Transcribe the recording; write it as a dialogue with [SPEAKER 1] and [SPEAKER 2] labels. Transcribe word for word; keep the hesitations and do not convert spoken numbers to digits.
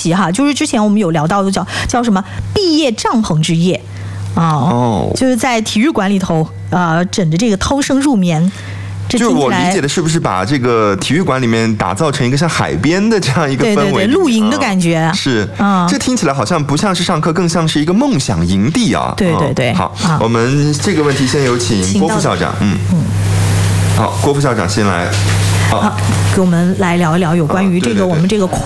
[SPEAKER 1] 奇哈，就是之前我们有聊到的叫叫什么毕业帐篷之夜啊，哦，就是在体育馆里头呃枕着这个涛声入眠。
[SPEAKER 2] 就我理解的是不是把这个体育馆里面打造成一个像海边的这样一个氛围，
[SPEAKER 1] 对对对，露营的感觉、
[SPEAKER 2] 嗯、是，嗯，这听起来好像不像是上课，更像是一个梦想营地啊。
[SPEAKER 1] 对对对，
[SPEAKER 2] 嗯、好、啊，我们这个问题先有请郭副校长，嗯嗯，好，郭副校长先来，
[SPEAKER 1] 好，给我们来聊一聊有关于这个我们这个。